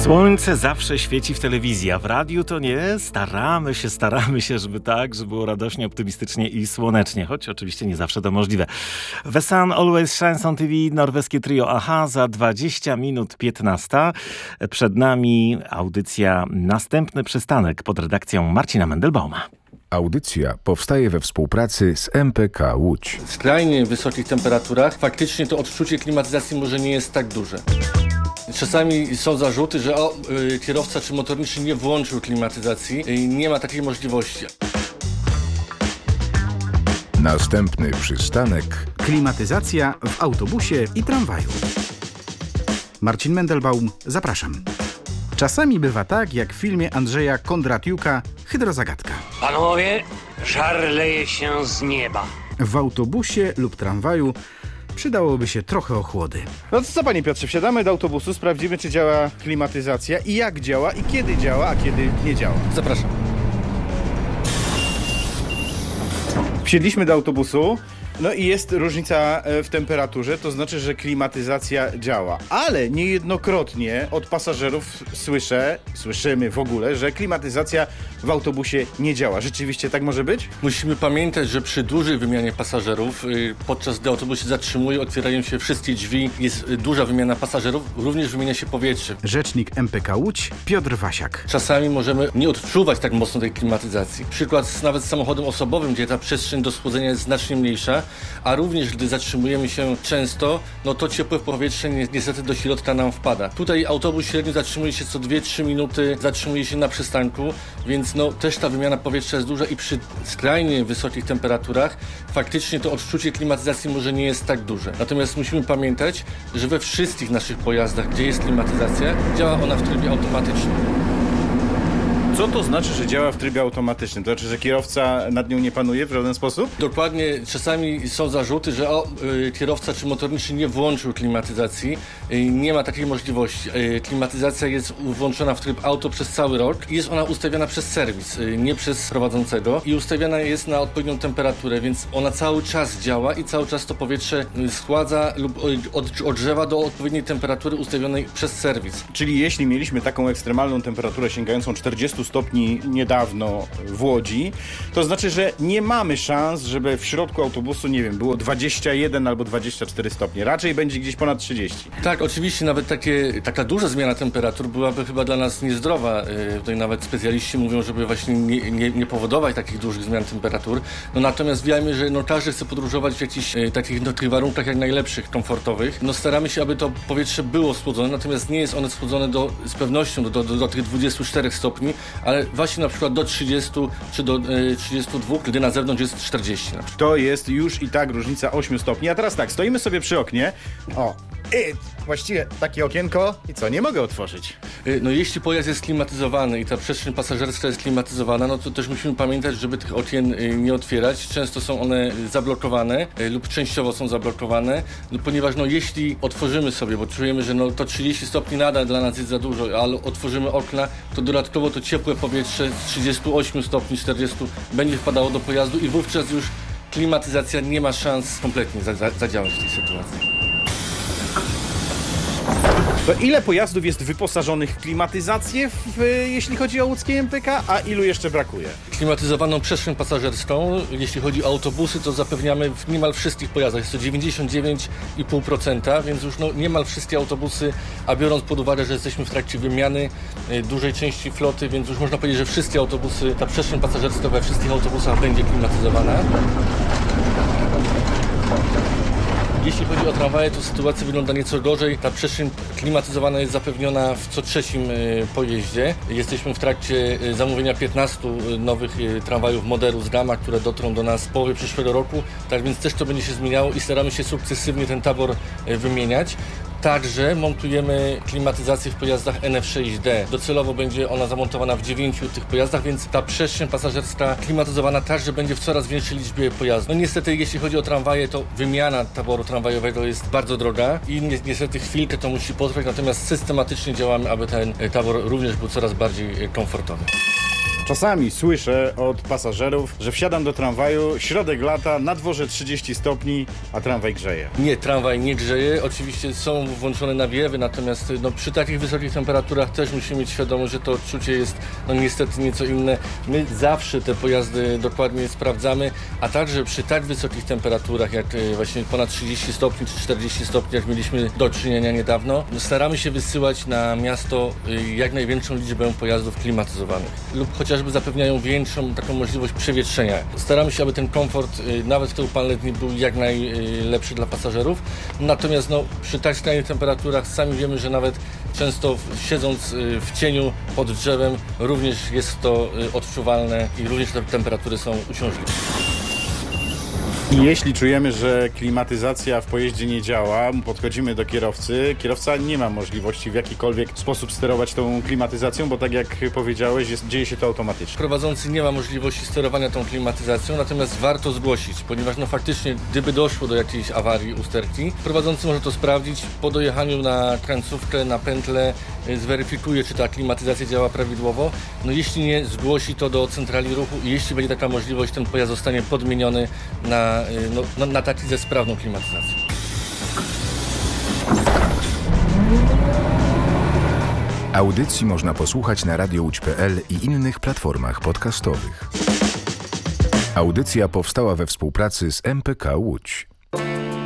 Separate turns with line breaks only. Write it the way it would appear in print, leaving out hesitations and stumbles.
Słońce zawsze świeci w telewizji, a w radiu to nie. Staramy się, żeby było radośnie, optymistycznie i słonecznie, choć oczywiście nie zawsze to możliwe. The Sun Always Shines on TV, norweskie trio Aha za 20 minut 15. Przed nami audycja Następny przystanek pod redakcją Marcina Mendelbauma.
Audycja powstaje we współpracy z MPK Łódź.
W skrajnie wysokich temperaturach faktycznie to odczucie klimatyzacji może nie jest tak duże. Czasami są zarzuty, że kierowca czy motorniczy nie włączył klimatyzacji. Nie ma takiej możliwości.
Następny przystanek.
Klimatyzacja w autobusie i tramwaju. Marcin Mendelbaum, zapraszam. Czasami bywa tak, jak w filmie Andrzeja Kondratiuka Hydrozagadka.
Panowie, żar leje się z nieba.
W autobusie lub tramwaju przydałoby się trochę ochłody.
No to co, panie Piotrze, wsiadamy do autobusu, sprawdzimy, czy działa klimatyzacja i jak działa, i kiedy działa, a kiedy nie działa.
Zapraszam.
Wsiedliśmy do autobusu, no i jest różnica w temperaturze, to znaczy, że klimatyzacja działa. Ale niejednokrotnie od pasażerów słyszymy w ogóle, że klimatyzacja w autobusie nie działa. Rzeczywiście tak może być?
Musimy pamiętać, że przy dużej wymianie pasażerów, podczas gdy autobus się zatrzymuje, otwierają się wszystkie drzwi, jest duża wymiana pasażerów, również wymienia się powietrze.
Rzecznik MPK Łódź Piotr Wasiak.
Czasami możemy nie odczuwać tak mocno tej klimatyzacji. Przykład nawet z samochodem osobowym, gdzie ta przestrzeń do schłodzenia jest znacznie mniejsza, a również gdy zatrzymujemy się często, no to ciepłe powietrze niestety do środka nam wpada. Tutaj autobus średnio zatrzymuje się co 2-3 minuty, zatrzymuje się na przystanku, więc no też ta wymiana powietrza jest duża i przy skrajnie wysokich temperaturach faktycznie to odczucie klimatyzacji może nie jest tak duże. Natomiast musimy pamiętać, że we wszystkich naszych pojazdach, gdzie jest klimatyzacja, działa ona w trybie automatycznym.
Co to znaczy, że działa w trybie automatycznym? To znaczy, że kierowca nad nią nie panuje w żaden sposób?
Dokładnie, czasami są zarzuty, że kierowca czy motorniczy nie włączył klimatyzacji. Nie ma takiej możliwości. Klimatyzacja jest włączona w tryb auto przez cały rok i jest ona ustawiana przez serwis, nie przez prowadzącego i ustawiana jest na odpowiednią temperaturę, więc ona cały czas działa i cały czas to powietrze schładza lub odgrzewa do odpowiedniej temperatury ustawionej przez serwis.
Czyli jeśli mieliśmy taką ekstremalną temperaturę sięgającą 40 stopni niedawno w Łodzi, to znaczy, że nie mamy szans, żeby w środku autobusu, nie wiem, było 21 albo 24 stopnie. Raczej będzie gdzieś ponad 30.
Tak, oczywiście nawet taka duża zmiana temperatur byłaby chyba dla nas niezdrowa. Tutaj nawet specjaliści mówią, żeby właśnie nie powodować takich dużych zmian temperatur. No natomiast wiemy, że każdy chce podróżować w jakichś takich warunkach jak najlepszych, komfortowych. No staramy się, aby to powietrze było schłodzone, natomiast nie jest one schłodzone z pewnością do tych 24 stopni, ale właśnie na przykład do 30 czy do 32, gdy na zewnątrz jest 40 na przykład.
To jest już i tak różnica 8 stopni. A teraz tak, stoimy sobie przy oknie. Właściwie takie okienko i co, nie mogę otworzyć.
No jeśli pojazd jest klimatyzowany i ta przestrzeń pasażerska jest klimatyzowana, no to też musimy pamiętać, żeby tych okien nie otwierać. Często są one zablokowane lub częściowo są zablokowane, ponieważ jeśli otworzymy sobie, bo czujemy, że to 30 stopni nadal dla nas jest za dużo, ale otworzymy okna, to dodatkowo to ciepłe powietrze z 38 stopni, 40 będzie wpadało do pojazdu i wówczas już klimatyzacja nie ma szans kompletnie zadziałać w tej sytuacji.
To ile pojazdów jest wyposażonych w klimatyzację, jeśli chodzi o łódzkie MPK, a ilu jeszcze brakuje?
Klimatyzowaną przestrzeń pasażerską, jeśli chodzi o autobusy, to zapewniamy w niemal wszystkich pojazdach. Jest to 99,5%, więc już niemal wszystkie autobusy, a biorąc pod uwagę, że jesteśmy w trakcie wymiany dużej części floty, więc już można powiedzieć, że wszystkie autobusy, ta przestrzeń pasażerska we wszystkich autobusach będzie klimatyzowana. Jeśli chodzi o tramwaje, to sytuacja wygląda nieco gorzej. Ta przestrzeń klimatyzowana jest zapewniona w co trzecim pojeździe. Jesteśmy w trakcie zamówienia 15 nowych tramwajów Moderu z Gama, które dotrą do nas w połowie przyszłego roku. Tak więc też to będzie się zmieniało i staramy się sukcesywnie ten tabor wymieniać. Także montujemy klimatyzację w pojazdach NF6D. Docelowo będzie ona zamontowana w 9 tych pojazdach, więc ta przestrzeń pasażerska klimatyzowana także będzie w coraz większej liczbie pojazdów. Niestety, jeśli chodzi o tramwaje, to wymiana taboru tramwajowego jest bardzo droga i niestety chwilkę to musi potrwać, natomiast systematycznie działamy, aby ten tabor również był coraz bardziej komfortowy.
Czasami słyszę od pasażerów, że wsiadam do tramwaju, środek lata, na dworze 30 stopni, a tramwaj grzeje.
Nie, tramwaj nie grzeje. Oczywiście są włączone nawiewy, natomiast przy takich wysokich temperaturach też musimy mieć świadomość, że to odczucie jest niestety nieco inne. My zawsze te pojazdy dokładnie sprawdzamy, a także przy tak wysokich temperaturach, jak właśnie ponad 30 stopni czy 40 stopni, jak mieliśmy do czynienia niedawno, staramy się wysyłać na miasto jak największą liczbę pojazdów klimatyzowanych lub chociażby zapewniają większą taką możliwość przewietrzenia. Staramy się, aby ten komfort nawet w ten upalny letni był jak najlepszy dla pasażerów. Natomiast przy tak skrajnych temperaturach sami wiemy, że nawet często siedząc w cieniu pod drzewem również jest to odczuwalne i również te temperatury są uciążliwe.
I jeśli czujemy, że klimatyzacja w pojeździe nie działa, podchodzimy do kierowcy. Kierowca nie ma możliwości w jakikolwiek sposób sterować tą klimatyzacją, bo tak jak powiedziałeś, dzieje się to automatycznie.
Prowadzący nie ma możliwości sterowania tą klimatyzacją, natomiast warto zgłosić, ponieważ faktycznie, gdyby doszło do jakiejś awarii usterki, prowadzący może to sprawdzić po dojechaniu na krańcówkę, na pętlę, zweryfikuje, czy ta klimatyzacja działa prawidłowo. Jeśli nie, zgłosi to do centrali ruchu i jeśli będzie taka możliwość, ten pojazd zostanie podmieniony na taki ze sprawną klimatyzacją.
Audycji można posłuchać na radiołódź.pl i innych platformach podcastowych. Audycja powstała we współpracy z MPK Łódź.